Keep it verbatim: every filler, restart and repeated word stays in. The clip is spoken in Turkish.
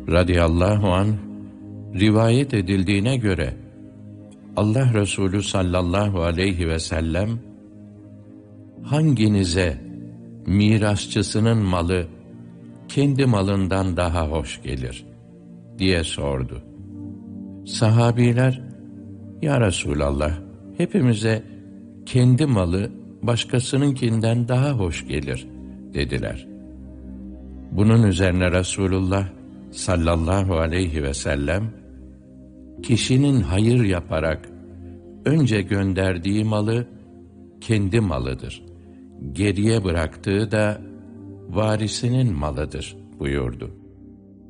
radıyallahu anh rivayet edildiğine göre Allah Resulü sallallahu aleyhi ve sellem hanginize mirasçısının malı kendi malından daha hoş gelir diye sordu. Sahabiler, ya Resulallah, hepimize kendi malı başkasınınkinden daha hoş gelir dediler. Bunun üzerine Resulullah sallallahu aleyhi ve sellem, kişinin hayır yaparak önce gönderdiği malı kendi malıdır, geriye bıraktığı da varisinin malıdır buyurdu.